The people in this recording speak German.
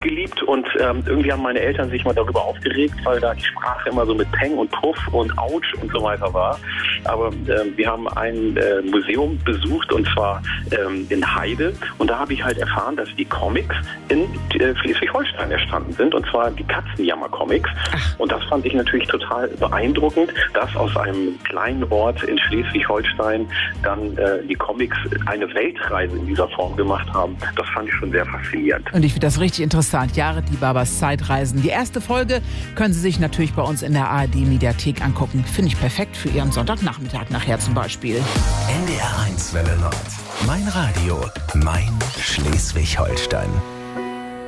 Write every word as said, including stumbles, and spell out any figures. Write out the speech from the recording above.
geliebt und ähm, irgendwie haben meine Eltern sich mal darüber aufgeregt, weil da die Sprache immer so mit Peng und Puff und Autsch und so weiter war. Aber äh, wir haben ein äh, Museum besucht und zwar ähm, in Heide und da habe ich halt erfahren, dass die Comics in äh, Schleswig-Holstein entstanden sind und zwar die Katzenjammer-Comics. Und das fand ich natürlich total beeindruckend, dass aus einem kleinen Ort in Schleswig-Holstein dann äh, die Comics eine Weltreise in dieser Form gemacht haben. Das fand ich schon sehr faszinierend. Und ich finde das richtig interessant. Jared Liebabers Zeitreisen. Die erste Folge können Sie sich natürlich bei uns in der A R D-Mediathek angucken. Finde ich perfekt für Ihren Sonntagnachmittag nachher zum Beispiel. N D R eins Welle Nord. Mein Radio, mein Schleswig-Holstein.